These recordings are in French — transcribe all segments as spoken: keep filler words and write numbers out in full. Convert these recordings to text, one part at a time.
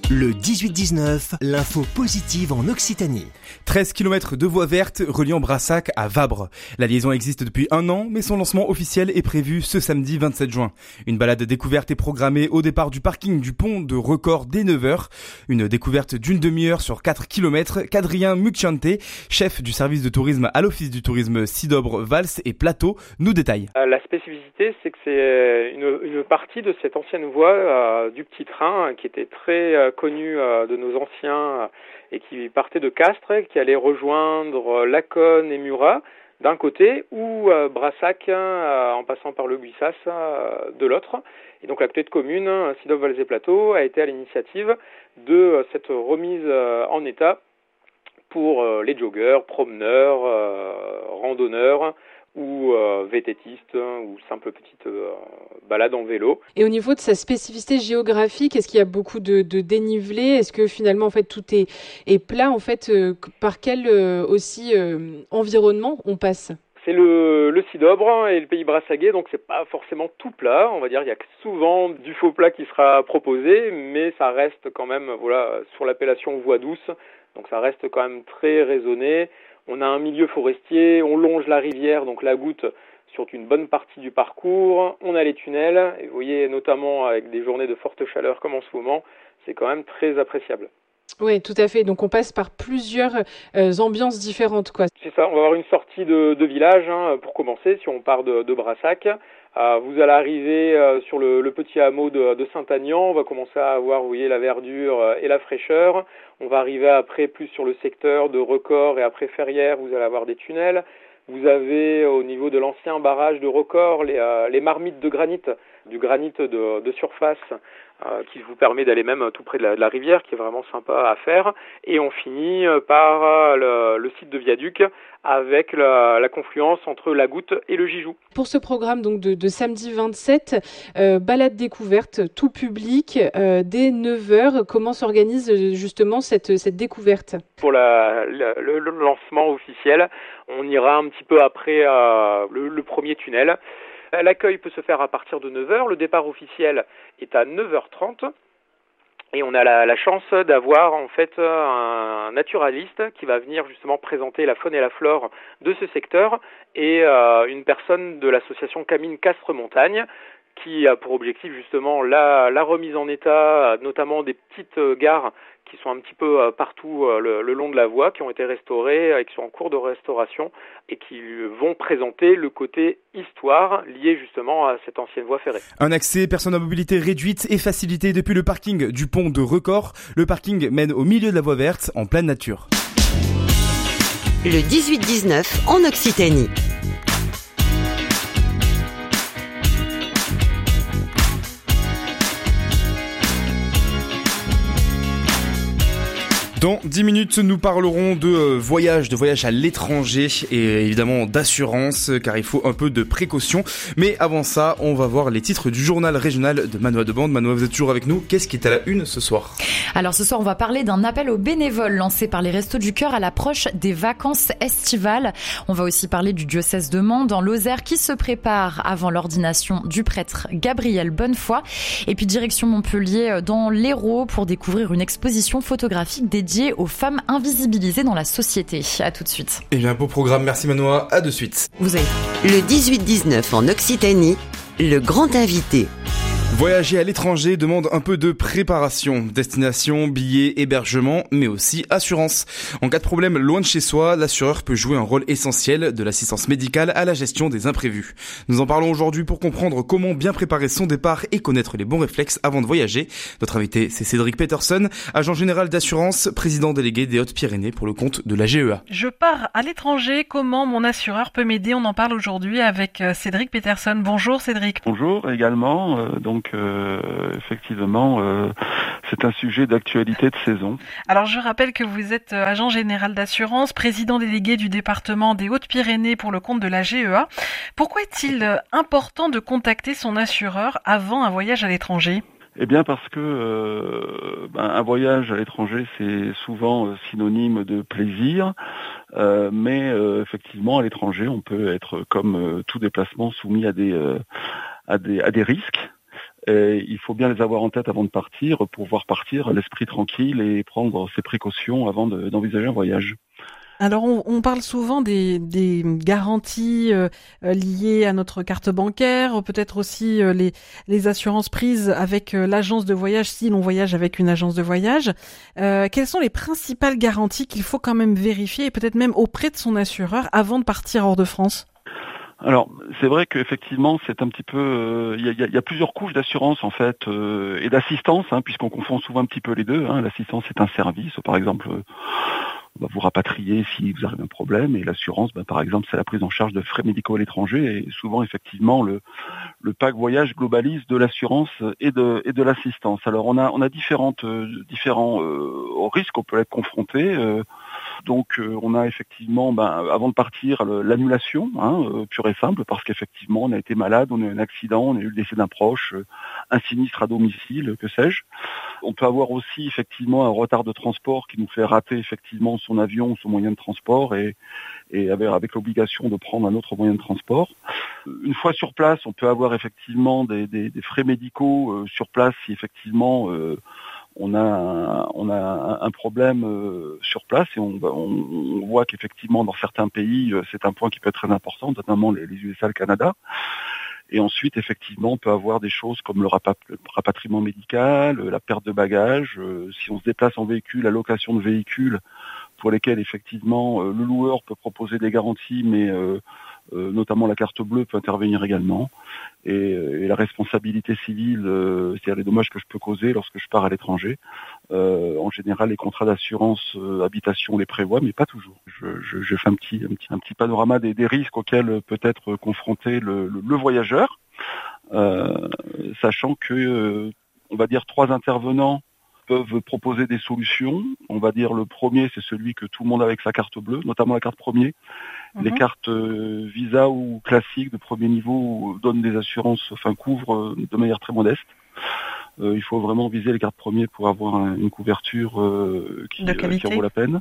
Le dix-huit dix-neuf, l'info positive en Occitanie. treize kilomètres de voies vertes reliant Brassac à Vabre. La liaison existe depuis un an, mais son lancement officiel est prévu ce samedi vingt-sept juin. Une balade découverte est programmée au départ du parking du pont de Record dès neuf heures. Une découverte d'une demi-heure sur quatre kilomètres qu'Adrien Mucciante, chef du service de tourisme à l'Office du tourisme Sidobre, Vals et Plateau, nous détaille. La spécificité, c'est que c'est une, une partie de cette ancienne voie euh, du petit train qui était très euh, connue euh, de nos anciens euh, et qui partait de Castres, qui allait rejoindre euh, Laconne et Murat d'un côté ou euh, Brassac euh, en passant par le Buissas euh, de l'autre. Et donc la communauté de communes Sidobre, Vals et Plateau a été à l'initiative de euh, cette remise euh, en état pour euh, les joggeurs, promeneurs, euh, randonneurs ou euh, vététistes hein, ou simples petites euh, balades en vélo. Et au niveau de sa spécificité géographique, est-ce qu'il y a beaucoup de, de dénivelé ? Est-ce que finalement en fait tout est, est plat en fait euh, par quel euh, aussi euh, environnement on passe ? C'est le, le Sidobre et le pays brassaguais, donc c'est pas forcément tout plat. On va dire il y a souvent du faux plat qui sera proposé, mais ça reste quand même voilà sur l'appellation voie douce, donc ça reste quand même très raisonné. On a un milieu forestier, on longe la rivière, donc la Goutte, sur une bonne partie du parcours. On a les tunnels, et vous voyez notamment avec des journées de forte chaleur comme en ce moment, c'est quand même très appréciable. Oui, tout à fait. Donc on passe par plusieurs euh, ambiances différentes, quoi. C'est ça, on va avoir une sortie de, de village hein, pour commencer, si on part de, de Brassac. Euh, vous allez arriver euh, sur le, le petit hameau de, de Saint-Agnan, on va commencer à avoir, vous voyez, la verdure euh, et la fraîcheur. On va arriver après plus sur le secteur de Record et après Ferrières, vous allez avoir des tunnels. Vous avez au niveau de l'ancien barrage de Record les, euh, les marmites de granit, du granit de, de surface euh, qui vous permet d'aller même tout près de la, de la rivière, qui est vraiment sympa à faire. Et on finit par euh, le, le site de Viaduc avec la, la confluence entre la Goutte et le Gijou. Pour ce programme donc de, de samedi vingt-sept, euh, balade découverte, tout public, euh, dès neuf heures, comment s'organise justement cette, cette découverte ? Pour la, la, le, le lancement officiel, on ira un petit peu après euh, le, le premier tunnel. L'accueil peut se faire à partir de neuf heures, le départ officiel est à neuf heures trente. Et on a la, la chance d'avoir en fait un naturaliste qui va venir justement présenter la faune et la flore de ce secteur et euh, une personne de l'association Camine Castres Montagne qui a pour objectif justement la, la remise en état, notamment des petites gares qui sont un petit peu partout le, le long de la voie, qui ont été restaurées et qui sont en cours de restauration et qui vont présenter le côté histoire lié justement à cette ancienne voie ferrée. Un accès personnes à mobilité réduite et facilité depuis le parking du pont de Record. Le parking mène au milieu de la voie verte en pleine nature. Le dix-huit dix-neuf en Occitanie. Dans dix minutes, nous parlerons de euh, voyage, de voyage à l'étranger et évidemment d'assurance, car il faut un peu de précaution. Mais avant ça, on va voir les titres du journal régional de Manoa de Bande. Manoa, vous êtes toujours avec nous. Qu'est-ce qui est à la une ce soir ? Alors ce soir, on va parler d'un appel aux bénévoles lancé par les Restos du Cœur à l'approche des vacances estivales. On va aussi parler du diocèse de Mans dans Lozère qui se prépare avant l'ordination du prêtre Gabriel Bonnefoy. Et puis direction Montpellier dans l'Hérault pour découvrir une exposition photographique dédiée aux femmes invisibilisées dans la société. À tout de suite. Eh bien, beau programme. Merci Manoa. À de suite. Vous avez... Le dix-huit dix-neuf en Occitanie, le grand invité. Voyager à l'étranger demande un peu de préparation. Destination, billets, hébergement, mais aussi assurance. En cas de problème loin de chez soi, l'assureur peut jouer un rôle essentiel de l'assistance médicale à la gestion des imprévus. Nous en parlons aujourd'hui pour comprendre comment bien préparer son départ et connaître les bons réflexes avant de voyager. Notre invité, c'est Cédric Peterson, agent général d'assurance, président délégué des Hautes-Pyrénées pour le compte de la G E A. Je pars à l'étranger, comment mon assureur peut m'aider ? On en parle aujourd'hui avec Cédric Peterson. Bonjour Cédric. Bonjour également. Euh, donc Donc euh, effectivement, euh, c'est un sujet d'actualité de saison. Alors je rappelle que vous êtes agent général d'assurance, président délégué du département des Hautes-Pyrénées pour le compte de la G E A. Pourquoi est-il important de contacter son assureur avant un voyage à l'étranger ? Eh bien parce que euh, ben, un voyage à l'étranger, c'est souvent euh, synonyme de plaisir, euh, mais euh, effectivement à l'étranger, on peut être comme euh, tout déplacement soumis à des, euh, à des, à des risques. Et il faut bien les avoir en tête avant de partir pour pouvoir partir l'esprit tranquille et prendre ses précautions avant de, d'envisager un voyage. Alors, on, on parle souvent des, des garanties euh, liées à notre carte bancaire, peut-être aussi euh, les, les assurances prises avec euh, l'agence de voyage si l'on voyage avec une agence de voyage. Euh, quelles sont les principales garanties qu'il faut quand même vérifier et peut-être même auprès de son assureur avant de partir hors de France ? Alors, c'est vrai qu'effectivement, c'est un petit peu... Il euh, y, a, y a plusieurs couches d'assurance, en fait, euh, et d'assistance, hein, puisqu'on confond souvent un petit peu les deux. Hein. L'assistance est un service, par exemple... Euh, on va vous rapatrier si vous avez un problème, et l'assurance, ben, par exemple, c'est la prise en charge de frais médicaux à l'étranger, et souvent, effectivement, le, le pack voyage globalise de l'assurance et de, et de l'assistance. Alors, on a, on a différentes, euh, différents euh, risques qu'on peut être confronté. Euh, donc, euh, on a effectivement, ben, avant de partir, le, l'annulation, hein, euh, pure et simple, parce qu'effectivement, on a été malade, on a eu un accident, on a eu le décès d'un proche, euh, un sinistre à domicile, que sais-je. On peut avoir aussi, effectivement, un retard de transport qui nous fait rater, effectivement, son avion ou son moyen de transport et, et avec, avec l'obligation de prendre un autre moyen de transport. Une fois sur place, on peut avoir effectivement des, des, des frais médicaux euh, sur place si effectivement euh, on a un, on a un, un problème euh, sur place et on, on, on voit qu'effectivement dans certains pays euh, c'est un point qui peut être très important, notamment les, les U S A, le Canada. Et ensuite, effectivement, on peut avoir des choses comme le, rapa- le rapatriement médical, la perte de bagages, euh, si on se déplace en véhicule, la location de véhicules pour lesquels, effectivement, euh, le loueur peut proposer des garanties, mais euh, euh, notamment la carte bleue peut intervenir également. Et, et la responsabilité civile, euh, c'est-à-dire les dommages que je peux causer lorsque je pars à l'étranger. Euh, en général, les contrats d'assurance euh, habitation les prévoient, mais pas toujours. Je, je, je fais un petit, un petit, un petit panorama des, des risques auxquels peut être confronté le, le, le voyageur, euh, sachant que, euh, on va dire, trois intervenants peuvent proposer des solutions. On va dire le premier, c'est celui que tout le monde a avec sa carte bleue, notamment la carte premier. Mmh. Les cartes euh, Visa ou classiques de premier niveau donnent des assurances, enfin couvrent euh, de manière très modeste. Euh, il faut vraiment viser les cartes premiers pour avoir un, une couverture euh, qui, euh, qui en vaut la peine.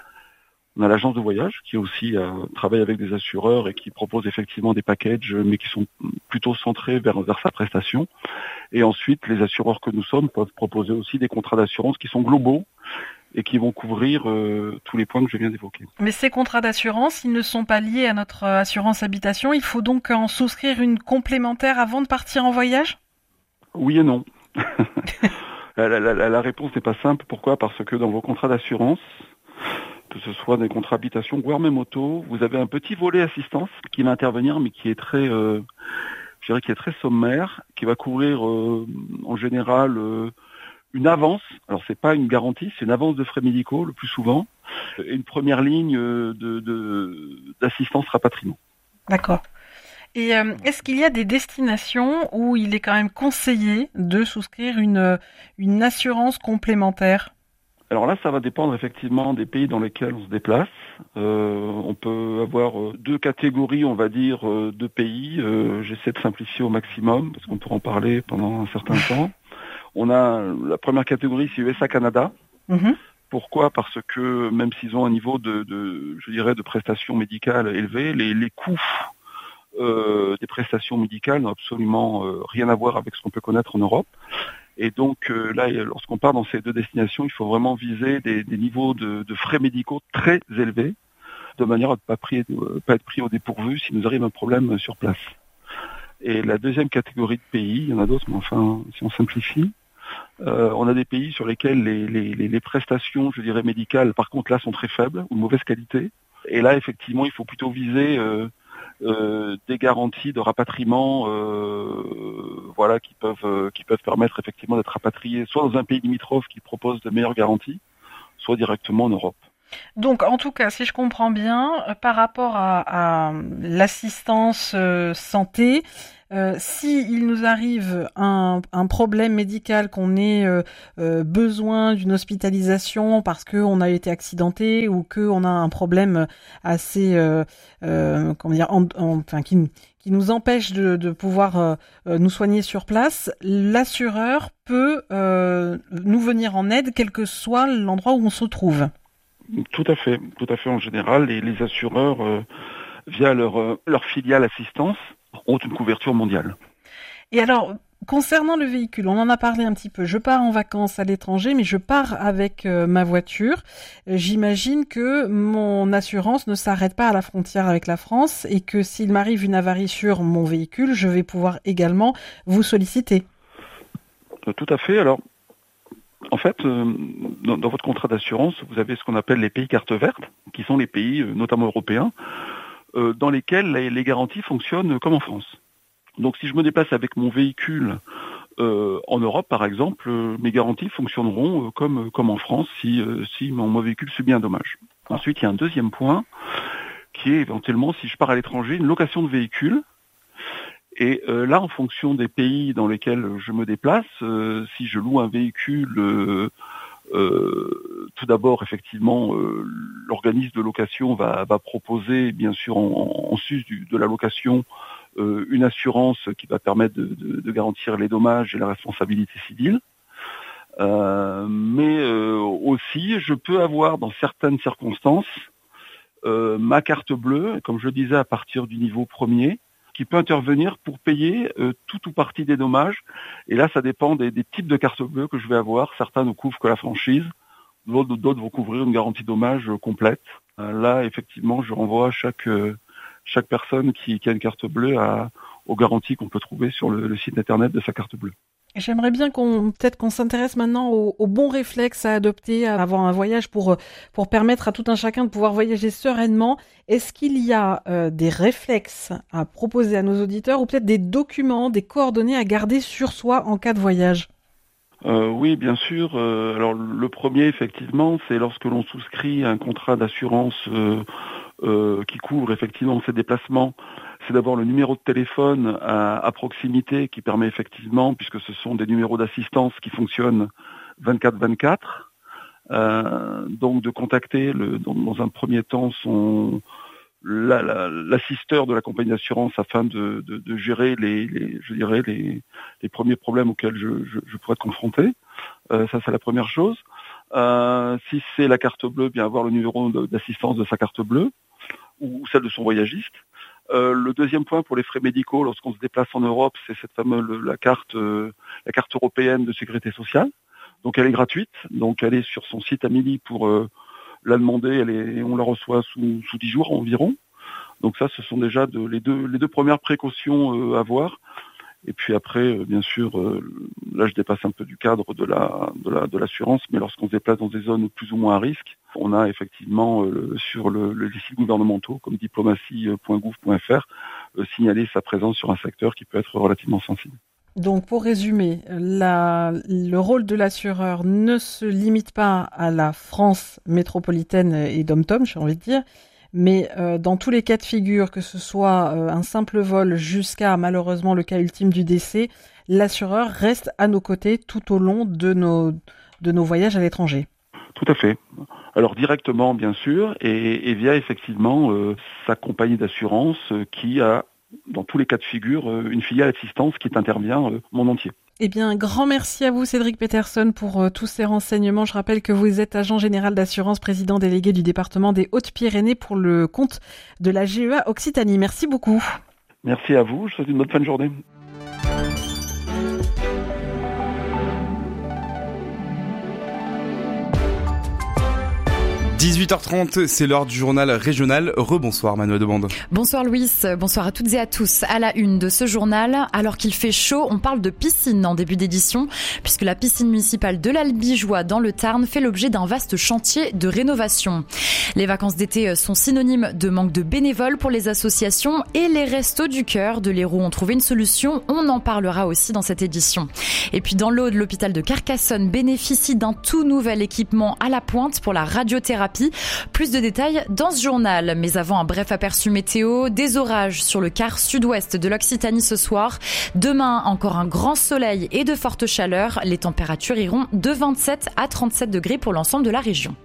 On a l'agence de voyage qui aussi euh, travaille avec des assureurs et qui propose effectivement des packages, mais qui sont plutôt centrés vers, vers sa prestation. Et ensuite, les assureurs que nous sommes peuvent proposer aussi des contrats d'assurance qui sont globaux et qui vont couvrir euh, tous les points que je viens d'évoquer. Mais ces contrats d'assurance, ils ne sont pas liés à notre assurance habitation. Il faut donc en souscrire une complémentaire avant de partir en voyage ? Oui et non. la, la, la, la réponse n'est pas simple. Pourquoi ? Parce que dans vos contrats d'assurance, que ce soit des contrats habitation, voire même auto, vous avez un petit volet assistance qui va intervenir, mais qui est très, euh, je dirais, qui est très sommaire, qui va couvrir euh, en général euh, une avance. Alors c'est pas une garantie, c'est une avance de frais médicaux le plus souvent, et une première ligne de, de d'assistance rapatriement. D'accord. Et euh, est-ce qu'il y a des destinations où il est quand même conseillé de souscrire une une assurance complémentaire ? Alors là, ça va dépendre effectivement des pays dans lesquels on se déplace. Euh, on peut avoir deux catégories, on va dire, de pays. Euh, j'essaie de simplifier au maximum, parce qu'on pourra en parler pendant un certain temps. On a la première catégorie, c'est U S A-Canada. Mm-hmm. Pourquoi ? Parce que même s'ils ont un niveau de, de je dirais, de prestations médicales élevé, les, les coûts euh, des prestations médicales n'ont absolument euh, rien à voir avec ce qu'on peut connaître en Europe. Et donc euh, là, lorsqu'on part dans ces deux destinations, il faut vraiment viser des, des niveaux de, de frais médicaux très élevés, de manière à ne pas, pris, euh, pas être pris au dépourvu s'il nous arrive un problème sur place. Et la deuxième catégorie de pays, il y en a d'autres, mais enfin, si on simplifie, euh, on a des pays sur lesquels les, les, les prestations, je dirais, médicales, par contre, là, sont très faibles ou de mauvaise qualité. Et là, effectivement, il faut plutôt viser euh, euh, des garanties de rapatriement, euh, voilà, qui peuvent euh, qui peuvent permettre effectivement d'être rapatriés, soit dans un pays limitrophe qui propose de meilleures garanties, soit directement en Europe. Donc, en tout cas, si je comprends bien, euh, par rapport à, à l'assistance euh, santé, euh, si il nous arrive un, un problème médical, qu'on ait euh, euh, besoin d'une hospitalisation parce qu'on a été accidenté ou qu'on a un problème assez, euh, euh, comment dire, en, en, enfin, qui, qui nous empêche de, de pouvoir euh, nous soigner sur place, l'assureur peut euh, nous venir en aide, quel que soit l'endroit où on se trouve. Tout à fait, tout à fait. En général, les, les assureurs, euh, via leur, euh, leur filiale assistance, ont une couverture mondiale. Et alors, concernant le véhicule, on en a parlé un petit peu. Je pars en vacances à l'étranger, mais je pars avec euh, ma voiture. J'imagine que mon assurance ne s'arrête pas à la frontière avec la France et que s'il m'arrive une avarie sur mon véhicule, je vais pouvoir également vous solliciter. Tout à fait. Alors, en fait, euh, dans, dans votre contrat d'assurance, vous avez ce qu'on appelle les pays carte verte, qui sont les pays, euh, notamment européens, euh, dans lesquels les, les garanties fonctionnent comme en France. Donc si je me déplace avec mon véhicule euh, en Europe, par exemple, euh, mes garanties fonctionneront euh, comme, comme en France si, euh, si mon, mon véhicule subit un dommage. Ensuite, il y a un deuxième point qui est éventuellement, si je pars à l'étranger, une location de véhicule. Et euh, là, en fonction des pays dans lesquels je me déplace, euh, si je loue un véhicule, euh, euh, tout d'abord, effectivement, euh, l'organisme de location va, va proposer, bien sûr, en, en sus du, de la location, Euh, une assurance qui va permettre de, de, de garantir les dommages et la responsabilité civile. Euh, mais euh, aussi, je peux avoir dans certaines circonstances euh, ma carte bleue, comme je le disais, à partir du niveau premier, qui peut intervenir pour payer euh, tout ou partie des dommages. Et là, ça dépend des, des types de cartes bleues que je vais avoir. Certains ne couvrent que la franchise, d'autres, d'autres vont couvrir une garantie dommage complète. Euh, là, effectivement, je renvoie chaque... Euh, chaque personne qui, qui a une carte bleue à, aux garanties qu'on peut trouver sur le, le site internet de sa carte bleue. J'aimerais bien qu'on peut-être qu'on s'intéresse maintenant aux, aux bons réflexes à adopter avant un voyage pour pour permettre à tout un chacun de pouvoir voyager sereinement. Est-ce qu'il y a euh, des réflexes à proposer à nos auditeurs ou peut-être des documents, des coordonnées à garder sur soi en cas de voyage ? Euh, oui, bien sûr. Euh, alors le premier, effectivement, c'est lorsque l'on souscrit un contrat d'assurance euh, euh, qui couvre effectivement ces déplacements, c'est d'avoir le numéro de téléphone à, à proximité qui permet effectivement, puisque ce sont des numéros d'assistance qui fonctionnent vingt-quatre vingt-quatre, euh, donc de contacter le, dans, dans un premier temps son La, la, l'assisteur de la compagnie d'assurance afin de, de, de gérer les, les, je dirais les, les premiers problèmes auxquels je, je, je pourrais être confronté. Euh, ça, c'est la première chose. Euh, si c'est la carte bleue, bien avoir le numéro de, d'assistance de sa carte bleue ou celle de son voyagiste. Euh, le deuxième point pour les frais médicaux, lorsqu'on se déplace en Europe, c'est cette fameuse la carte, euh, la carte européenne de sécurité sociale. Donc, elle est gratuite. Donc, elle est sur son site Amélie pour euh, la demander, elle est, on la reçoit sous, sous dix jours environ. Donc ça, ce sont déjà de, les, deux, les deux premières précautions euh, à voir. Et puis après, euh, bien sûr, euh, là je dépasse un peu du cadre de, la, de, la, de l'assurance, mais lorsqu'on se déplace dans des zones plus ou moins à risque, on a effectivement euh, sur le, le, les sites gouvernementaux comme diplomatie point gouv point f r euh, signaler sa présence sur un secteur qui peut être relativement sensible. Donc, pour résumer, la, le rôle de l'assureur ne se limite pas à la France métropolitaine et dom-tom, j'ai envie de dire, mais euh, dans tous les cas de figure, que ce soit euh, un simple vol jusqu'à malheureusement le cas ultime du décès, l'assureur reste à nos côtés tout au long de nos, de nos voyages à l'étranger. Tout à fait. Alors directement, bien sûr, et, et via effectivement euh, sa compagnie d'assurance euh, qui a dans tous les cas de figure, une filiale assistance qui intervient euh, monde entier. Eh bien, un grand merci à vous, Cédric Peterson, pour euh, tous ces renseignements. Je rappelle que vous êtes agent général d'assurance, président délégué du département des Hautes-Pyrénées pour le compte de la G E A Occitanie. Merci beaucoup. Merci à vous. Je vous souhaite une bonne fin de journée. dix-huit heures trente, c'est l'heure du journal régional. Rebonsoir Manuel Demande. Bonsoir Louis, bonsoir à toutes et à tous. À la une de ce journal, alors qu'il fait chaud, on parle de piscine en début d'édition, puisque la piscine municipale de l'Albigeois dans le Tarn fait l'objet d'un vaste chantier de rénovation. Les vacances d'été sont synonymes de manque de bénévoles pour les associations et les Restos du Cœur de l'Hérault ont trouvé une solution. On en parlera aussi dans cette édition. Et puis dans l'Aude, l'hôpital de Carcassonne bénéficie d'un tout nouvel équipement à la pointe pour la radiothérapie. Plus de détails dans ce journal. Mais avant, un bref aperçu météo. Des orages sur le quart sud-ouest de l'Occitanie ce soir. Demain, encore un grand soleil et de fortes chaleurs. Les températures iront de vingt-sept à trente-sept degrés pour l'ensemble de la région.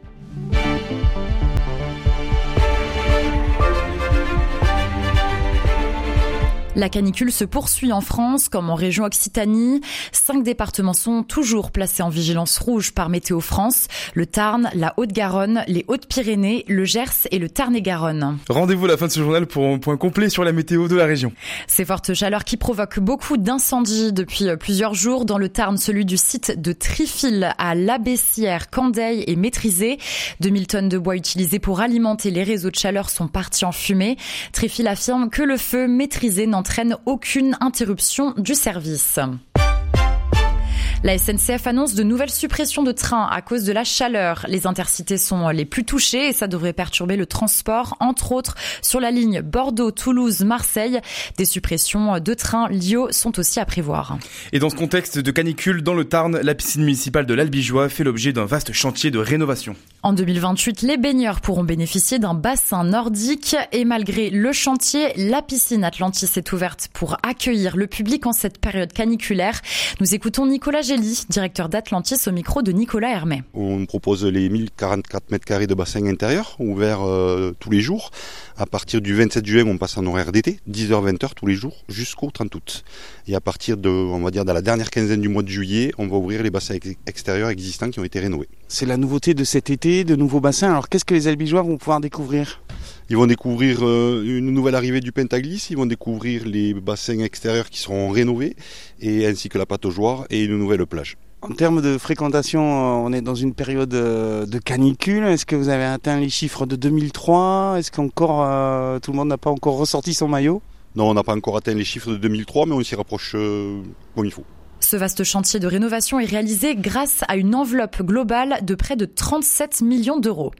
La canicule se poursuit en France comme en région Occitanie. Cinq départements sont toujours placés en vigilance rouge par Météo France. Le Tarn, la Haute-Garonne, les Hautes-Pyrénées, le Gers et le Tarn-et-Garonne. Rendez-vous à la fin de ce journal pour un point complet sur la météo de la région. Ces fortes chaleurs qui provoquent beaucoup d'incendies depuis plusieurs jours. Dans le Tarn, celui du site de Trifil à Labessière, Candeille est maîtrisé. deux mille tonnes de bois utilisées pour alimenter les réseaux de chaleur sont partis en fumée. Trifil affirme que le feu maîtrisé n'entraîne aucune interruption du service. La S N C F annonce de nouvelles suppressions de trains à cause de la chaleur. Les intercités sont les plus touchées et ça devrait perturber le transport, entre autres sur la ligne Bordeaux-Toulouse-Marseille. Des suppressions de trains Lyon sont aussi à prévoir. Et dans ce contexte de canicule, dans le Tarn, la piscine municipale de l'Albigeois fait l'objet d'un vaste chantier de rénovation. En deux mille vingt-huit, les baigneurs pourront bénéficier d'un bassin nordique et malgré le chantier, la piscine Atlantis est ouverte pour accueillir le public en cette période caniculaire. Nous écoutons Nicolas Gély, directeur d'Atlantis au micro de Nicolas Hermé. On propose les mille quarante-quatre mètres carrés de bassin intérieur ouverts euh, tous les jours. À partir du vingt-sept juin, on passe en horaire d'été, dix heures vingt heures tous les jours jusqu'au trente août. Et à partir de, on va dire, dans la dernière quinzaine du mois de juillet, on va ouvrir les bassins ex- extérieurs existants qui ont été rénovés. C'est la nouveauté de cet été, de nouveaux bassins. Alors qu'est-ce que les Albigeois vont pouvoir découvrir ? Ils vont découvrir euh, une nouvelle arrivée du Pentaglisse, ils vont découvrir les bassins extérieurs qui seront rénovés, et ainsi que la pataugeoire et une nouvelle plage. En termes de fréquentation, on est dans une période de canicule. Est-ce que vous avez atteint les chiffres de deux mille trois ? Est-ce qu'encore euh, tout le monde n'a pas encore ressorti son maillot ? Non, on n'a pas encore atteint les chiffres de deux mille trois, mais on s'y rapproche euh, comme il faut. Ce vaste chantier de rénovation est réalisé grâce à une enveloppe globale de près de trente-sept millions d'euros.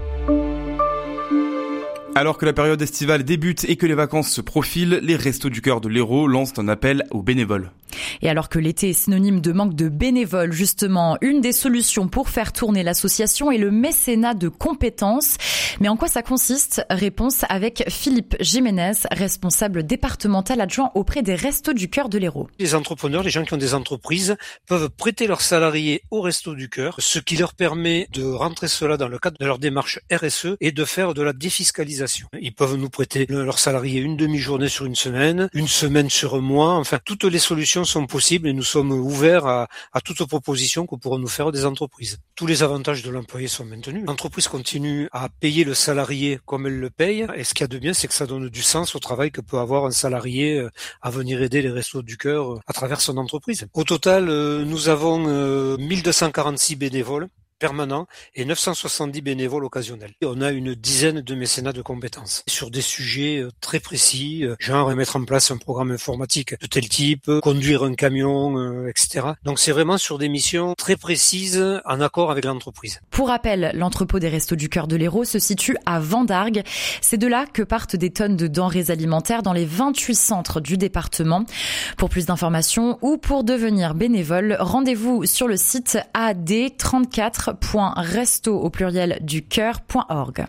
Alors que la période estivale débute et que les vacances se profilent, les Restos du Cœur de l'Hérault lancent un appel aux bénévoles. Et alors que l'été est synonyme de manque de bénévoles, justement, une des solutions pour faire tourner l'association est le mécénat de compétences. Mais en quoi ça consiste ? Réponse avec Philippe Jiménez, responsable départemental adjoint auprès des Restos du Cœur de l'Hérault. Les entrepreneurs, les gens qui ont des entreprises, peuvent prêter leurs salariés aux Restos du Cœur, ce qui leur permet de rentrer cela dans le cadre de leur démarche R S E et de faire de la défiscalisation. Ils peuvent nous prêter leurs salariés une demi-journée sur une semaine, une semaine sur un mois, enfin toutes les solutions sont possibles et nous sommes ouverts à, à toute proposition que pourront nous faire des entreprises. Tous les avantages de l'employé sont maintenus. L'entreprise continue à payer le salarié comme elle le paye et ce qu'il y a de bien, c'est que ça donne du sens au travail que peut avoir un salarié à venir aider les Restos du Cœur à travers son entreprise. Au total, nous avons mille deux cent quarante-six bénévoles permanents et neuf cent soixante-dix bénévoles occasionnels. Et on a une dizaine de mécénats de compétences sur des sujets très précis, genre mettre en place un programme informatique de tel type, conduire un camion, euh, et cetera. Donc c'est vraiment sur des missions très précises en accord avec l'entreprise. Pour rappel, l'entrepôt des Restos du Cœur de l'Hérault se situe à Vendargues. C'est de là que partent des tonnes de denrées alimentaires dans les vingt-huit centres du département. Pour plus d'informations ou pour devenir bénévole, rendez-vous sur le site a d trente-quatre point resto au pluriel du cœur point org.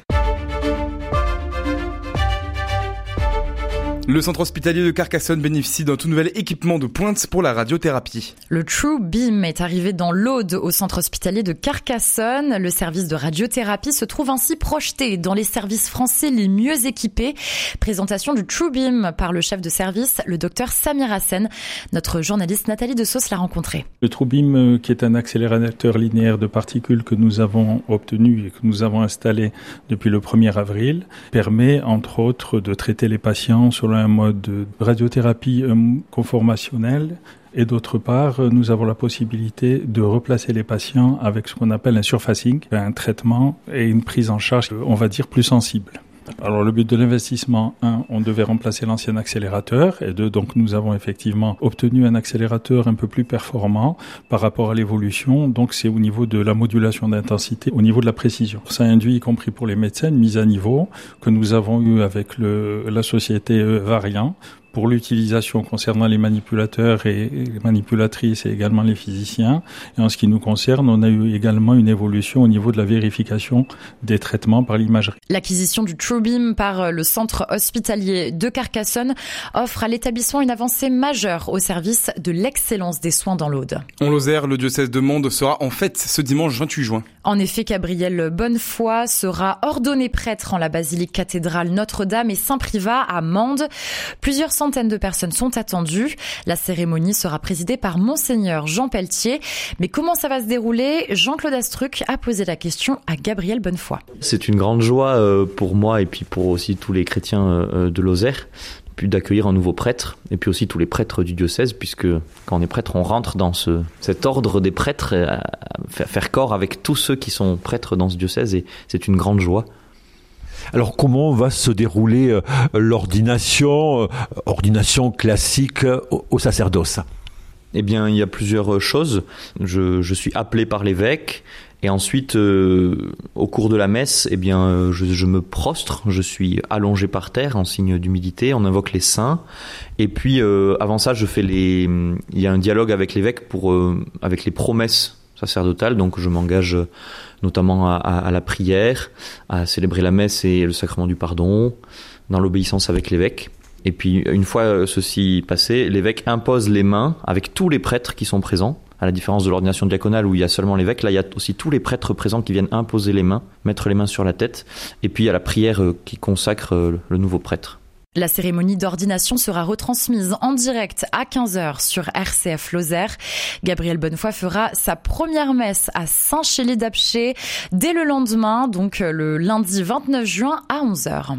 Le centre hospitalier de Carcassonne bénéficie d'un tout nouvel équipement de pointe pour la radiothérapie. Le TrueBeam est arrivé dans l'Aude au centre hospitalier de Carcassonne. Le service de radiothérapie se trouve ainsi projeté dans les services français les mieux équipés. Présentation du TrueBeam par le chef de service, le docteur Samir Hassen. Notre journaliste Nathalie Desauce l'a rencontré. Le TrueBeam, qui est un accélérateur linéaire de particules que nous avons obtenu et que nous avons installé depuis le premier avril, permet entre autres de traiter les patients sur un mode de radiothérapie conformationnelle et d'autre part, nous avons la possibilité de replacer les patients avec ce qu'on appelle un surfacing, un traitement et une prise en charge, on va dire, plus sensible. Alors le but de l'investissement, un, on devait remplacer l'ancien accélérateur et deux, donc nous avons effectivement obtenu un accélérateur un peu plus performant par rapport à l'évolution, donc c'est au niveau de la modulation d'intensité, au niveau de la précision. Ça induit, y compris pour les médecins, une mise à niveau que nous avons eue avec le, la société Variant pour l'utilisation concernant les manipulateurs et les manipulatrices et également les physiciens. Et en ce qui nous concerne, on a eu également une évolution au niveau de la vérification des traitements par l'imagerie. L'acquisition du TrueBeam par le centre hospitalier de Carcassonne offre à l'établissement une avancée majeure au service de l'excellence des soins dans l'Aude. En Lozère, le diocèse de Mende sera en fête ce dimanche vingt-huit juin. En effet, Gabriel Bonnefoy sera ordonné prêtre en la basilique cathédrale Notre-Dame et Saint-Privat à Mende. Plusieurs centaines de personnes sont attendues. La cérémonie sera présidée par Monseigneur Jean Pelletier. Mais comment ça va se dérouler ? Jean-Claude Astruc a posé la question à Gabriel Bonnefoy. C'est une grande joie pour moi et puis pour aussi tous les chrétiens de Lozère, puis d'accueillir un nouveau prêtre, et puis aussi tous les prêtres du diocèse, puisque quand on est prêtre, on rentre dans ce, cet ordre des prêtres, à faire corps avec tous ceux qui sont prêtres dans ce diocèse, et c'est une grande joie. Alors comment va se dérouler euh, l'ordination, euh, ordination classique au, au sacerdoce ? Eh bien, il y a plusieurs choses. Je, je suis appelé par l'évêque. Et ensuite, euh, au cours de la messe, eh bien, euh, je, je me prostre, je suis allongé par terre en signe d'humilité, on invoque les saints. Et puis, euh, avant ça, je fais les. Il y a un dialogue avec l'évêque pour euh, avec les promesses sacerdotales. Donc, je m'engage notamment à, à, à la prière, à célébrer la messe et le sacrement du pardon, dans l'obéissance avec l'évêque. Et puis, une fois ceci passé, l'évêque impose les mains avec tous les prêtres qui sont présents. À la différence de l'ordination diaconale où il y a seulement l'évêque, là il y a aussi tous les prêtres présents qui viennent imposer les mains, mettre les mains sur la tête, et puis il y a la prière qui consacre le nouveau prêtre. La cérémonie d'ordination sera retransmise en direct à quinze heures sur R C F Lozère. Gabriel Bonnefoy fera sa première messe à Saint-Chély-d'Apcher dès le lendemain, donc le lundi vingt-neuf juin à onze heures.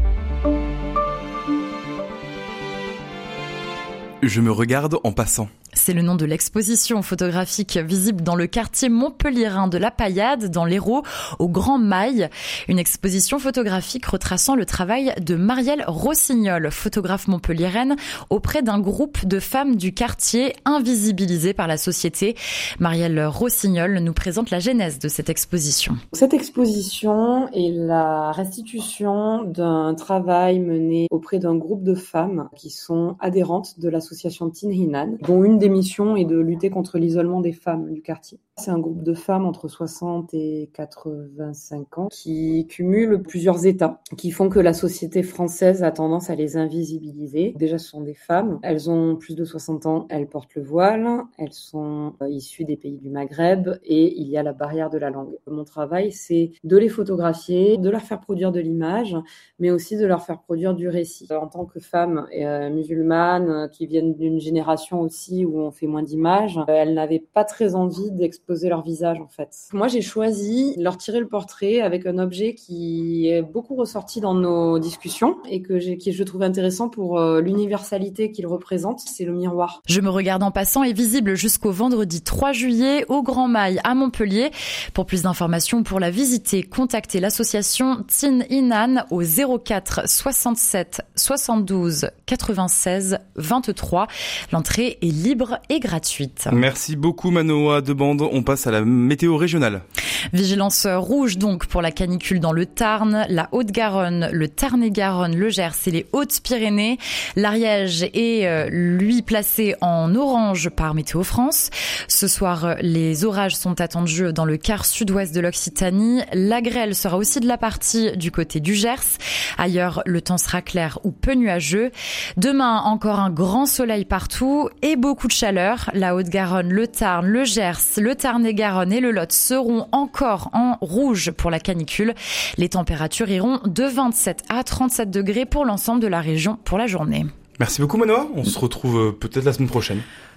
Je me regarde en passant. C'est le nom de l'exposition photographique visible dans le quartier montpelliérain de la Paillade, dans l'Hérault, au Grand Mail. Une exposition photographique retraçant le travail de Marielle Rossignol, photographe montpelliéraine, auprès d'un groupe de femmes du quartier invisibilisées par la société. Marielle Rossignol nous présente la genèse de cette exposition. Cette exposition est la restitution d'un travail mené auprès d'un groupe de femmes qui sont adhérentes de l'association Tin Hinan, dont une des missions est de lutter contre l'isolement des femmes du quartier. C'est un groupe de femmes entre soixante et quatre-vingt-cinq ans qui cumulent plusieurs états qui font que la société française a tendance à les invisibiliser. Déjà, ce sont des femmes. Elles ont plus de soixante ans. Elles portent le voile. Elles sont issues des pays du Maghreb et il y a la barrière de la langue. Mon travail, c'est de les photographier, de leur faire produire de l'image, mais aussi de leur faire produire du récit. En tant que femmes euh, musulmanes qui viennent d'une génération aussi où on fait moins d'images, euh, elles n'avaient pas très envie d'exposer leur visage en fait. Moi j'ai choisi de leur tirer le portrait avec un objet qui est beaucoup ressorti dans nos discussions et que j'ai, qui je trouve intéressant pour euh, l'universalité qu'il représente, c'est le miroir. Je me regarde en passant est visible jusqu'au vendredi trois juillet au Grand Mail à Montpellier. Pour plus d'informations, pour la visiter, contactez l'association Tin Hinan au zéro quatre soixante-sept soixante-douze quatre-vingt-seize vingt-trois. L'entrée est libre et gratuite. Merci beaucoup Manoa de Bande. On passe à la météo régionale. Vigilance rouge donc pour la canicule dans le Tarn, la Haute-Garonne, le Tarn-et-Garonne, le Gers et les Hautes-Pyrénées. L'Ariège est euh, lui placé en orange par Météo France. Ce soir, les orages sont attendus dans le quart sud-ouest de l'Occitanie. La grêle sera aussi de la partie du côté du Gers. Ailleurs, le temps sera clair ou peu nuageux. Demain, encore un grand soleil partout et beaucoup de chaleur. La Haute-Garonne, le Tarn, le Gers, le Tarn-et-Garonne et le Lot seront encore en rouge pour la canicule. Les températures iront de vingt-sept à trente-sept degrés pour l'ensemble de la région pour la journée. Merci beaucoup Manoa. On se retrouve peut-être la semaine prochaine.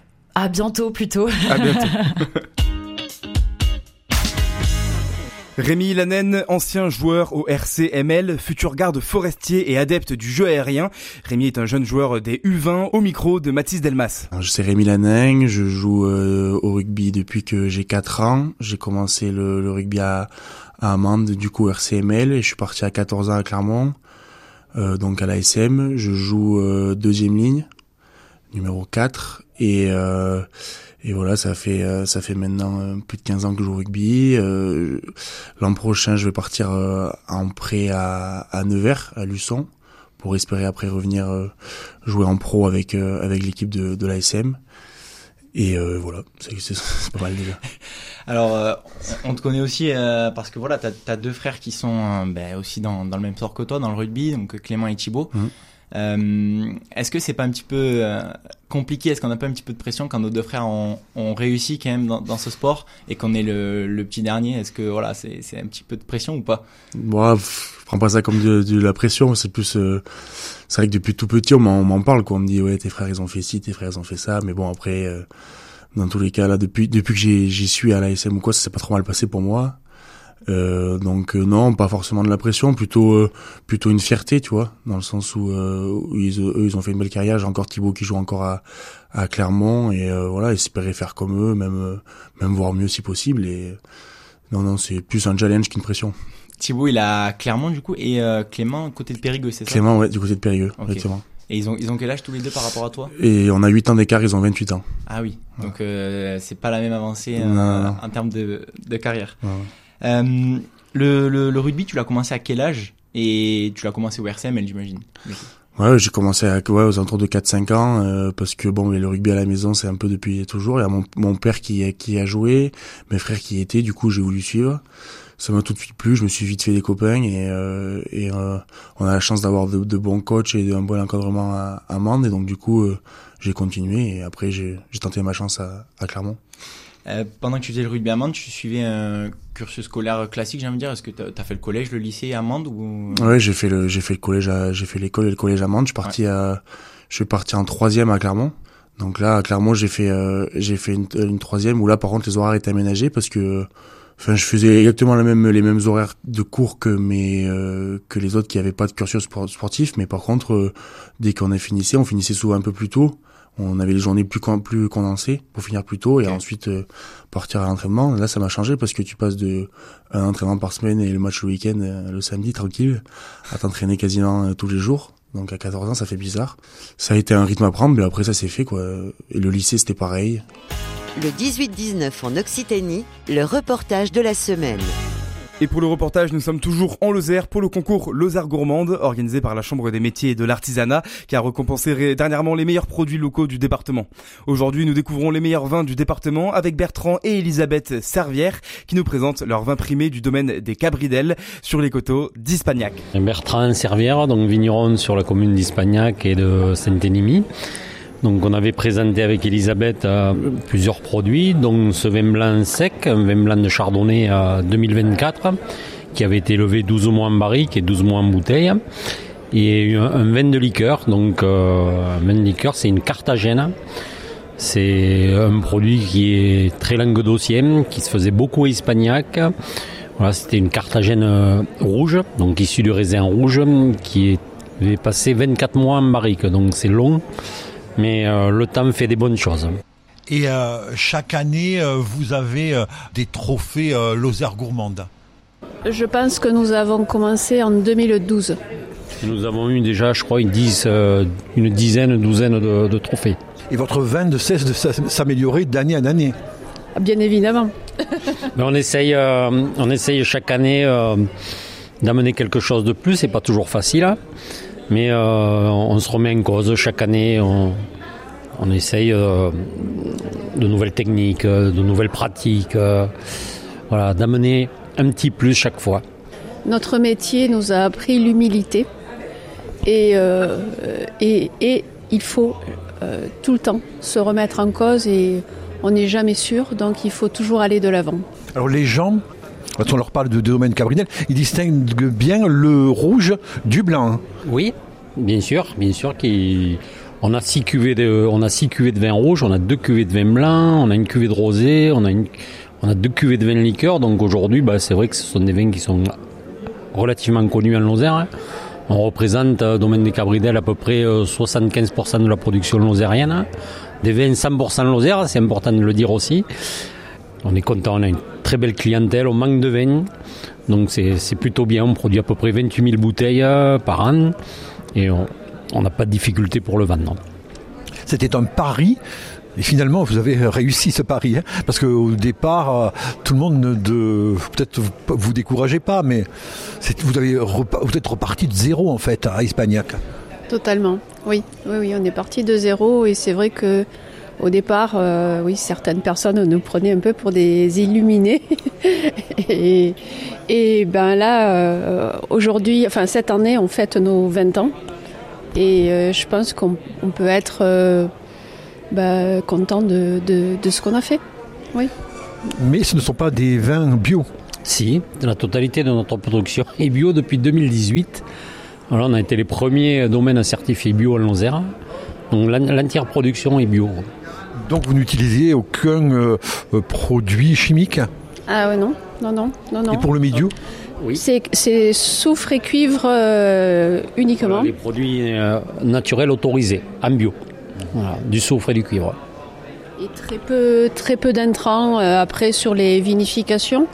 À bientôt plutôt. À bientôt. Rémi Lanen, ancien joueur au R C M L, futur garde forestier et adepte du jeu aérien. Rémi est un jeune joueur des U vingt au micro de Mathis Delmas. Je suis Rémi Lanen, je joue euh, au rugby depuis que j'ai quatre ans. J'ai commencé le, le rugby à, à Mende, du coup R C M L, et je suis parti à quatorze ans à Clermont, euh, donc à l'A S M. Je joue euh, deuxième ligne, numéro quatre, et... Euh, Et voilà, ça fait euh, ça fait maintenant euh, plus de quinze ans que je joue au rugby. Euh, l'an prochain, je vais partir euh, en prêt à, à Nevers, à Luçon, pour espérer après revenir euh, jouer en pro avec euh, avec l'équipe de, de l'A S M. Et euh, voilà, c'est, c'est, c'est pas mal déjà. Alors, euh, on te connaît aussi euh, parce que voilà, t'as, t'as deux frères qui sont euh, ben, aussi dans, dans le même sport que toi, dans le rugby, donc Clément et Thibaut. Mmh. Euh, est-ce que c'est pas un petit peu euh, compliqué? Est-ce qu'on n'a pas un petit peu de pression quand nos deux frères ont, ont réussi quand même dans, dans ce sport et qu'on est le, le petit dernier? Est-ce que voilà, c'est, c'est un petit peu de pression ou pas? Moi, bon, je prends pas ça comme de, de la pression. C'est plus, euh, c'est vrai que depuis tout petit, on m'en, on m'en parle, quoi. On me dit ouais, tes frères ils ont fait ci, tes frères ils ont fait ça. Mais bon, après, euh, dans tous les cas là, depuis depuis que j'ai, j'y suis à l'A S M ou quoi, ça s'est pas trop mal passé pour moi. Euh, donc euh, non, pas forcément de la pression, plutôt euh, plutôt une fierté, tu vois, dans le sens où, euh, où ils, eux ils ont fait une belle carrière. J'ai encore Thibaut qui joue encore à, à Clermont et euh, voilà, espérer faire comme eux, même euh, même voir mieux si possible. Et non non, c'est plus un challenge qu'une pression. Thibaut il a Clermont du coup et euh, Clément côté de Périgueux, c'est ça? Clément ouais, du côté de Périgueux, okay. Exactement. Et ils ont ils ont quel âge tous les deux par rapport à toi? Et on a huit ans d'écart, ils ont vingt-huit ans. Ah oui, donc ouais. euh, c'est pas la même avancée non, euh, non. en termes de de carrière. Ouais. Euh, Le, le, le rugby, tu l'as commencé à quel âge? Et tu l'as commencé au R C M L, j'imagine. Ouais, j'ai commencé à, ouais, aux alentours de quatre cinq ans, euh, parce que bon, le rugby à la maison, c'est un peu depuis toujours. Il y a mon, mon père qui, qui a joué, mes frères qui y étaient, du coup, j'ai voulu suivre. Ça m'a tout de suite plu, je me suis vite fait des copains et, euh, et euh, on a la chance d'avoir de, de bons coachs et un bon encadrement à, à Mende. Et donc, du coup, euh, j'ai continué et après, j'ai, j'ai tenté ma chance à, à Clermont. Euh, pendant que tu faisais le rugby à Mende, tu suivais un cursus scolaire classique, j'ai envie de dire. Est-ce que t'as, t'as fait le collège, le lycée à Mende ou... Ouais, j'ai fait le, j'ai fait le collège à, j'ai fait l'école et le collège à Mende. Je suis parti ouais. à, je suis parti en troisième à Clermont. Donc là, à Clermont, j'ai fait, euh, j'ai fait une, une troisième où là, par contre, les horaires étaient aménagés parce que, enfin, je faisais exactement les mêmes, les mêmes horaires de cours que mes, euh, que les autres qui avaient pas de cursus sportif. Mais par contre, euh, dès qu'on a finissé, on finissait souvent un peu plus tôt. On avait les journées plus plus condensées pour finir plus tôt et okay. ensuite euh, partir à l'entraînement. Là, ça m'a changé parce que tu passes de un entraînement par semaine et le match le week-end, euh, le samedi, tranquille, à t'entraîner quasiment euh, tous les jours. Donc à quatorze ans, ça fait bizarre. Ça a été un rythme à prendre, mais après ça s'est fait, quoi. Et le lycée, c'était pareil. Le dix-huit dix-neuf en Occitanie, le reportage de la semaine. Et pour le reportage, nous sommes toujours en Lozère pour le concours Lozère Gourmande, organisé par la Chambre des métiers et de l'artisanat, qui a récompensé dernièrement les meilleurs produits locaux du département. Aujourd'hui, nous découvrons les meilleurs vins du département avec Bertrand et Elisabeth Servière, qui nous présentent leurs vins primés du domaine des Cabridelles sur les coteaux d'Ispagnac. Bertrand Servière, donc vigneron sur la commune d'Ispagnac et de Saint-Énimie. Donc on avait présenté avec Elisabeth euh, plusieurs produits, dont ce vin blanc sec, un vin blanc de Chardonnay euh, deux mille vingt-quatre, qui avait été levé douze mois en barrique et douze mois en bouteille, et un, un vin de liqueur, donc euh, un vin de liqueur, c'est une Carthagène. C'est un produit qui est très languedocien, qui se faisait beaucoup à Ispagnac. Voilà, c'était une Carthagène euh, rouge, donc issue du raisin rouge, qui avait passé vingt-quatre mois en barrique, donc c'est long. Mais euh, le temps fait des bonnes choses. Et euh, chaque année, euh, vous avez euh, des trophées euh, Lozère Gourmande. Je pense que nous avons commencé en deux mille douze. Nous avons eu déjà, je crois, une, dix, euh, une dizaine, une douzaine de, de trophées. Et votre vin ne cesse de s'améliorer d'année en année. Bien évidemment. Mais on essaye, euh, on essaye chaque année euh, d'amener quelque chose de plus. C'est pas toujours facile, hein. Mais euh, on se remet en cause chaque année, on, on essaye euh, de nouvelles techniques, de nouvelles pratiques, euh, voilà, d'amener un petit plus chaque fois. Notre métier nous a appris l'humilité et, euh, et, et il faut euh, tout le temps se remettre en cause et on n'est jamais sûr, donc il faut toujours aller de l'avant. Alors les gens, quand on leur parle de, de domaine Cabridelles, ils distinguent bien le rouge du blanc. Oui, bien sûr, bien sûr qu'il... On a six cuvées de, on a six cuvées de vin rouge, on a deux cuvées de vin blanc, on a une cuvée de rosé, on a une, on a deux cuvées de vin liqueur. Donc aujourd'hui, bah, c'est vrai que ce sont des vins qui sont relativement connus en Lozère, hein. On représente euh, domaine des Cabridelles à peu près euh, soixante-quinze pour cent de la production lozérienne, hein. Des vins cent pour cent Lozère, c'est important de le dire aussi. On est content, on a une très belle clientèle, on manque de vin, donc c'est, c'est plutôt bien. On produit à peu près vingt-huit mille bouteilles euh, par an et on n'a pas de difficulté pour le vendre. C'était un pari et finalement vous avez réussi ce pari, hein, parce qu'au départ euh, tout le monde ne de, peut-être vous découragez pas, mais c'est, vous, avez repa- vous êtes reparti de zéro en fait à Ispagnac. Totalement, oui, oui, oui, on est parti de zéro et c'est vrai que au départ, euh, oui, certaines personnes nous prenaient un peu pour des illuminés. et, et ben là, euh, aujourd'hui, enfin cette année, on fête nos vingt ans. Et euh, je pense qu'on on peut être euh, bah, content de, de, de ce qu'on a fait. Oui. Mais ce ne sont pas des vins bio. Si, la totalité de notre production est bio depuis deux mille dix-huit. Alors, on a été les premiers domaines à certifier bio en Lozère. Donc l'entière production est bio. Donc vous n'utilisez aucun euh, produit chimique ? Ah ouais, non, non, non, non, non. Et pour le milieu ? Oui. C'est, c'est soufre et cuivre euh, uniquement. Les produits euh, naturels autorisés, en bio. Voilà, du soufre et du cuivre. Et très peu, très peu d'intrants euh, après sur les vinifications.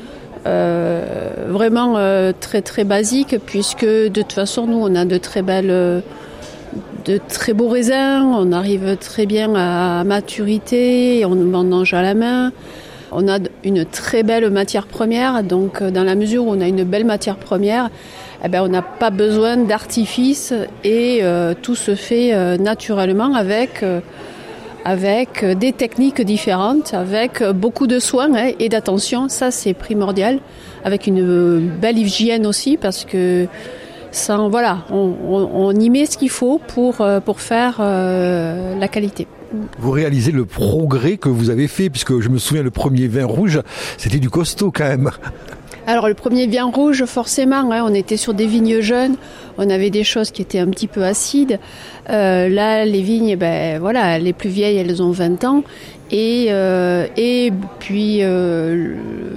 Euh, vraiment euh, très très basique, puisque de toute façon nous on a de très belles, euh, de très beaux raisins, on arrive très bien à maturité, on mange à la main. On a une très belle matière première, donc dans la mesure où on a une belle matière première, eh ben, on n'a pas besoin d'artifice et euh, tout se fait euh, naturellement avec, euh, avec des techniques différentes, avec beaucoup de soins hein, et d'attention, ça c'est primordial, avec une belle hygiène aussi parce que sans, voilà, on, on, on y met ce qu'il faut pour, pour faire euh, la qualité. Vous réalisez le progrès que vous avez fait, puisque je me souviens, le premier vin rouge, c'était du costaud quand même. Alors le premier vin rouge, forcément, hein, on était sur des vignes jeunes, on avait des choses qui étaient un petit peu acides. Euh, là, les vignes, ben, voilà, les plus vieilles, elles ont vingt ans. Et, euh, et puis, euh,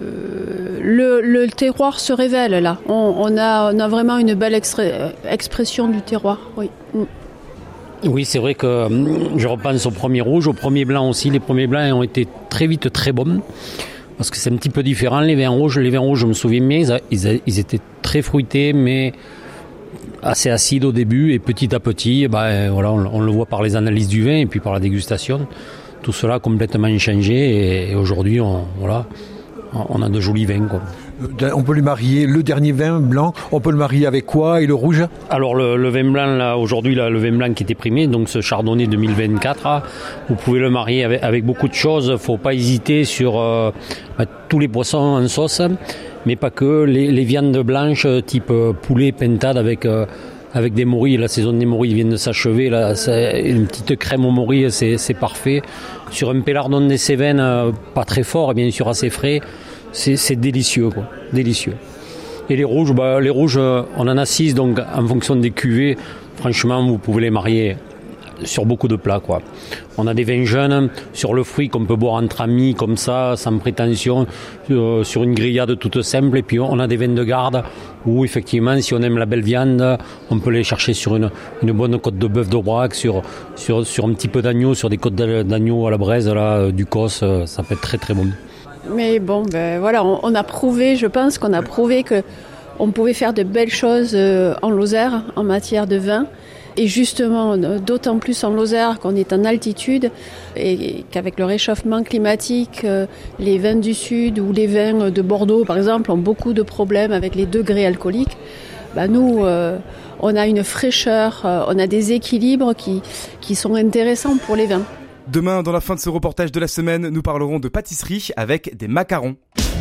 le, le terroir se révèle là. On, on, a, on a vraiment une belle extra- expression du terroir, oui. Mm. Oui, c'est vrai que je repense au premier rouge, au premier blanc aussi. Les premiers blancs ont été très vite très bons. Parce que c'est un petit peu différent, les vins rouges. Les vins rouges, je me souviens bien, ils, ils étaient très fruités, mais assez acides au début. Et petit à petit, ben, voilà, on, on le voit par les analyses du vin et puis par la dégustation. Tout cela a complètement changé. Et, et aujourd'hui, on, voilà, on a de jolis vins, quoi. On peut le marier, le dernier vin blanc, on peut le marier avec quoi et le rouge ? Alors le, le vin blanc, là, aujourd'hui, là, le vin blanc qui était primé, donc ce Chardonnay deux mille vingt-quatre, là, vous pouvez le marier avec, avec beaucoup de choses. Il ne faut pas hésiter sur euh, bah, tous les poissons en sauce, mais pas que. Les, les viandes blanches type euh, poulet, pintade avec, euh, avec des morilles. La saison des morilles vient de s'achever. Là, une petite crème aux morilles, c'est, c'est parfait. Sur un pélardon des Cévennes, euh, pas très fort, et bien sûr assez frais. C'est, c'est délicieux, quoi. Délicieux. Et les rouges, bah, les rouges, on en a six, donc en fonction des cuvées, franchement, vous pouvez les marier sur beaucoup de plats, quoi. On a des vins jeunes sur le fruit qu'on peut boire entre amis, comme ça, sans prétention, euh, sur une grillade toute simple. Et puis on a des vins de garde où, effectivement, si on aime la belle viande, on peut les chercher sur une, une bonne côte de bœuf d'Aubrac, sur, sur, sur un petit peu d'agneau, sur des côtes d'agneau à la braise, là, du Cos, ça peut être très très bon. Mais bon, ben voilà, on, on a prouvé, je pense qu'on a prouvé que on pouvait faire de belles choses euh, en Lozère en matière de vin. Et justement, d'autant plus en Lozère qu'on est en altitude et qu'avec le réchauffement climatique, euh, les vins du sud ou les vins de Bordeaux, par exemple, ont beaucoup de problèmes avec les degrés alcooliques. Ben nous, euh, on a une fraîcheur, euh, on a des équilibres qui, qui sont intéressants pour les vins. Demain, dans la fin de ce reportage de la semaine, nous parlerons de pâtisserie avec des macarons.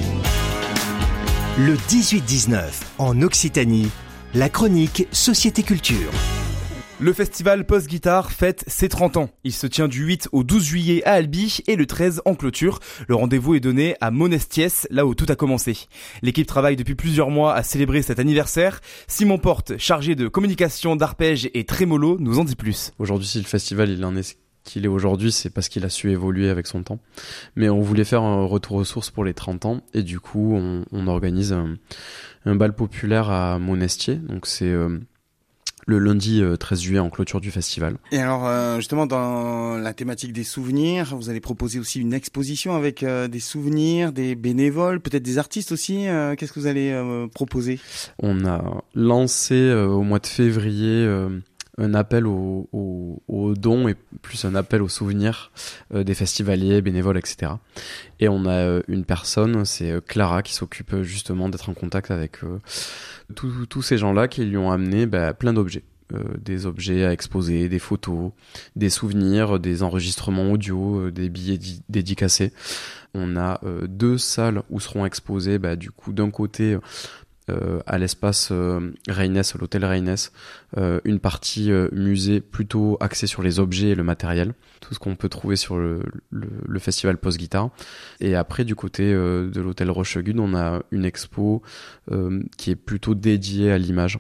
Le dix-huit dix-neuf, en Occitanie, la chronique Société Culture. Le festival Post Guitare fête ses trente ans. Il se tient du huit au douze juillet à Albi et le treize en clôture. Le rendez-vous est donné à Monestiès, là où tout a commencé. L'équipe travaille depuis plusieurs mois à célébrer cet anniversaire. Simon Porte, chargé de communication, d'arpège et trémolo, nous en dit plus. Aujourd'hui, si le festival il en est qu'il est aujourd'hui, c'est parce qu'il a su évoluer avec son temps. Mais on voulait faire un retour aux sources pour les trente ans et du coup, on, on organise un, un bal populaire à Monestier. Donc c'est euh, le lundi euh, treize juillet en clôture du festival. Et alors euh, justement dans la thématique des souvenirs, vous allez proposer aussi une exposition avec euh, des souvenirs, des bénévoles, peut-être des artistes aussi. Euh, qu'est-ce que vous allez euh, proposer ? On a lancé euh, au mois de février euh, un appel aux au, au dons et plus un appel aux souvenirs euh, des festivaliers, bénévoles, et cetera. Et on a euh, une personne, c'est euh, Clara, qui s'occupe justement d'être en contact avec euh, tous ces gens-là qui lui ont amené bah, plein d'objets. Euh, des objets à exposer, des photos, des souvenirs, des enregistrements audio, euh, des billets di- dédicacés. On a euh, deux salles où seront exposés, bah, du coup, d'un côté, euh, à l'espace euh, Reines, à l'hôtel Reines, euh, une partie euh, musée plutôt axée sur les objets et le matériel, tout ce qu'on peut trouver sur le, le, le festival Post-Guitare. Et après, du côté euh, de l'hôtel Rochegude, on a une expo euh, qui est plutôt dédiée à l'image,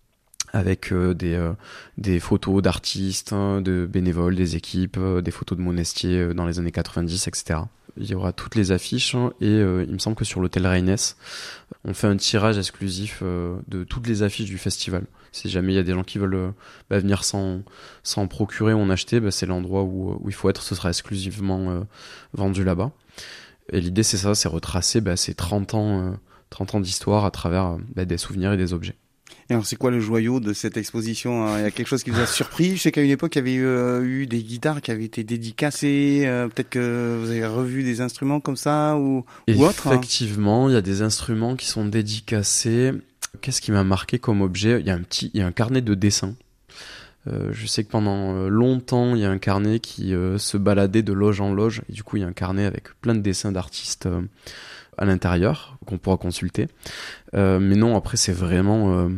avec euh, des, euh, des photos d'artistes, hein, de bénévoles, des équipes, euh, des photos de Monestier euh, dans les années quatre-vingt-dix, et cetera. Il y aura toutes les affiches, hein, et euh, il me semble que sur l'hôtel Reines, on fait un tirage exclusif euh, de toutes les affiches du festival. Si jamais il y a des gens qui veulent euh, bah, venir s'en, s'en procurer ou en acheter, bah, c'est l'endroit où, où il faut être, ce sera exclusivement euh, vendu là-bas. Et l'idée c'est ça, c'est retracer bah, ces trente ans, euh, trente ans d'histoire à travers bah, des souvenirs et des objets. Et alors, c'est quoi le joyau de cette exposition? Il y a quelque chose qui vous a surpris? Je sais qu'à une époque, il y avait eu, euh, eu des guitares qui avaient été dédicacées. Euh, peut-être que vous avez revu des instruments comme ça ou, ou autre. Effectivement, il y a des instruments qui sont dédicacés. Qu'est-ce qui m'a marqué comme objet? Il y a un petit, il y a un carnet de dessin. Euh, je sais que pendant longtemps, il y a un carnet qui euh, se baladait de loge en loge. Et du coup, il y a un carnet avec plein de dessins d'artistes euh, à l'intérieur qu'on pourra consulter. Euh, mais non, après, c'est vraiment... Euh,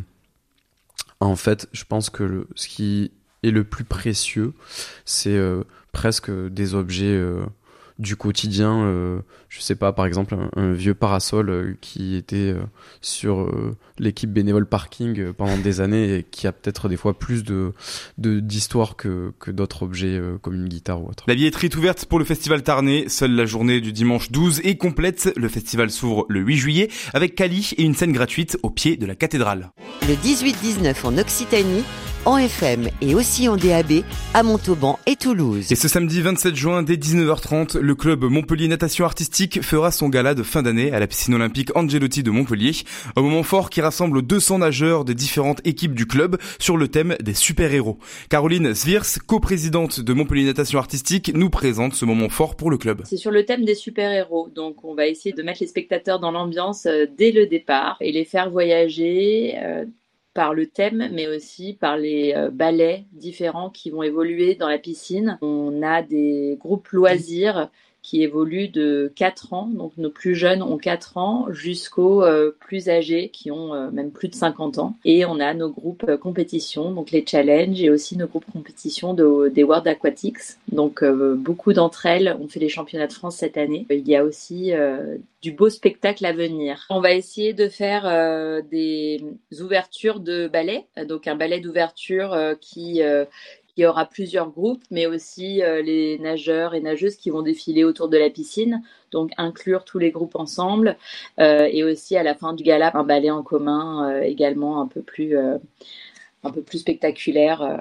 En fait, je pense que le, ce qui est le plus précieux, c'est euh, presque des objets euh, du quotidien. Euh, je sais pas, par exemple, un, un vieux parasol euh, qui était euh, sur euh, l'équipe bénévole parking euh, pendant des années et qui a peut-être des fois plus de, de d'histoire que, que d'autres objets euh, comme une guitare ou autre. La billetterie est ouverte pour le festival Tarnais. Seule la journée du dimanche douze est complète. Le festival s'ouvre le huit juillet avec Cali et une scène gratuite au pied de la cathédrale. Le dix-huit dix-neuf en Occitanie, en F M et aussi en D A B à Montauban et Toulouse. Et ce samedi vingt-sept juin dès dix-neuf heures trente, le club Montpellier Natation Artistique fera son gala de fin d'année à la piscine olympique Angelotti de Montpellier. Un moment fort qui rassemble deux cents nageurs des différentes équipes du club sur le thème des super-héros. Caroline Sviers, coprésidente de Montpellier Natation Artistique, nous présente ce moment fort pour le club. C'est sur le thème des super-héros, donc on va essayer de mettre les spectateurs dans l'ambiance euh, dès le départ et les faire voyager euh, par le thème, mais aussi par les euh, ballets différents qui vont évoluer dans la piscine. On a des groupes loisirs qui évoluent de quatre ans, donc nos plus jeunes ont quatre ans, jusqu'aux euh, plus âgés qui ont euh, même plus de cinquante ans. Et on a nos groupes euh, compétition, donc les challenges, et aussi nos groupes compétition de, des World Aquatics. Donc euh, beaucoup d'entre elles ont fait les championnats de France cette année. Il y a aussi euh, du beau spectacle à venir. On va essayer de faire euh, des ouvertures de ballets, donc un ballet d'ouverture euh, qui... Euh, Il y aura plusieurs groupes, mais aussi euh, les nageurs et nageuses qui vont défiler autour de la piscine, donc inclure tous les groupes ensemble, euh, et aussi à la fin du gala, un ballet en commun euh, également un peu plus, euh, un peu plus spectaculaire. Euh.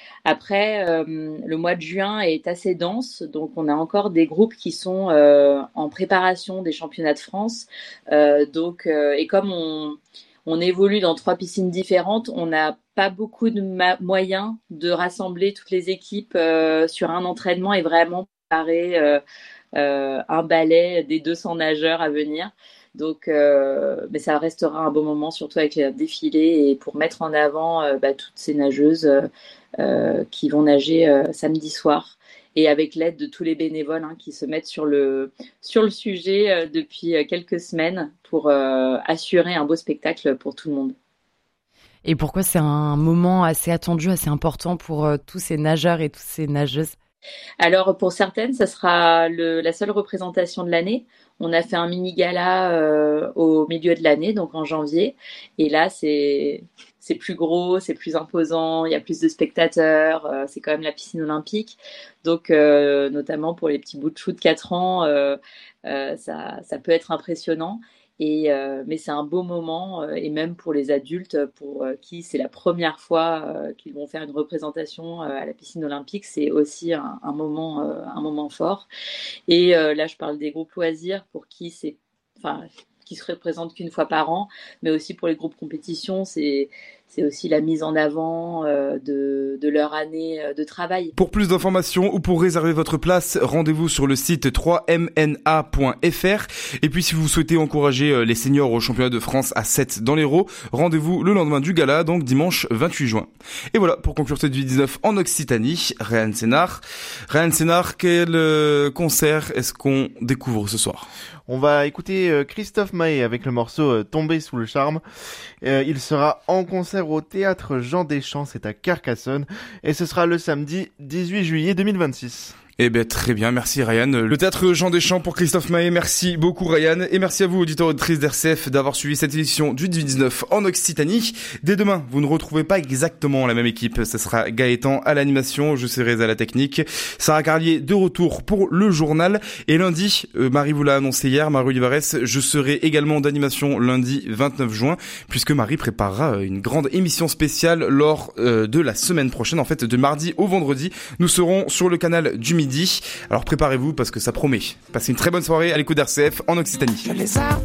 Après, euh, le mois de juin est assez dense, donc on a encore des groupes qui sont euh, en préparation des championnats de France. Euh, donc, euh, et comme on... On évolue dans trois piscines différentes. On n'a pas beaucoup de ma- moyens de rassembler toutes les équipes euh, sur un entraînement et vraiment préparer euh, euh, un ballet des deux cents nageurs à venir. Donc, euh, mais ça restera un beau moment, surtout avec les défilés et pour mettre en avant euh, bah, toutes ces nageuses euh, euh, qui vont nager euh, samedi soir. Et avec l'aide de tous les bénévoles hein, qui se mettent sur le, sur le sujet euh, depuis quelques semaines pour euh, assurer un beau spectacle pour tout le monde. Et pourquoi c'est un moment assez attendu, assez important pour euh, tous ces nageurs et toutes ces nageuses? Alors pour certaines, ça sera le, la seule représentation de l'année. On a fait un mini-gala euh, au milieu de l'année, donc en janvier. Et là, c'est, c'est plus gros, c'est plus imposant, il y a plus de spectateurs, euh, c'est quand même la piscine olympique. Donc euh, notamment pour les petits bouts de chou de quatre ans, euh, euh, ça, ça peut être impressionnant. Et, euh, mais c'est un beau moment, euh, et même pour les adultes, pour euh, qui c'est la première fois euh, qu'ils vont faire une représentation euh, à la piscine olympique, c'est aussi un, un, moment, euh, un moment fort. Et euh, là, je parle des groupes loisirs, pour qui c'est, enfin, qui se représentent qu'une fois par an, mais aussi pour les groupes compétition, c'est, c'est aussi la mise en avant euh, de, de leur année de travail. Pour plus d'informations ou pour réserver votre place, rendez-vous sur le site trois m n a point f r. Et puis si vous souhaitez encourager les seniors au championnat de France à sept dans l'Hérault, rendez-vous le lendemain du gala, donc dimanche vingt-huit juin. Et voilà, pour conclure cette vie dix-neuf en Occitanie, Ryan Sénard. Ryan Sénard, quel euh, concert est-ce qu'on découvre ce soir ? On va écouter euh, Christophe Mahé avec le morceau euh, Tombé sous le charme. Euh, il sera en concert au théâtre Jean Deschamps, c'est à Carcassonne, et ce sera le samedi dix-huit juillet deux mille vingt-six. Eh bien, très bien, merci Ryan. Le théâtre Jean Deschamps pour Christophe Mahé, merci beaucoup Ryan. Et merci à vous, auditeurs et auditrices d'R C F, d'avoir suivi cette édition du dix-neuf en Occitanie. Dès demain, vous ne retrouvez pas exactement la même équipe. Ce sera Gaëtan à l'animation, je serai à la technique. Sarah Carlier de retour pour le journal. Et lundi, euh, Marie vous l'a annoncé hier, Marie Olivares, je serai également d'animation lundi vingt-neuf juin, puisque Marie préparera une grande émission spéciale lors euh, de la semaine prochaine. En fait, de mardi au vendredi, nous serons sur le canal du Midi. Alors préparez-vous parce que ça promet. Passez une très bonne soirée à l'écoute d'R C F en Occitanie.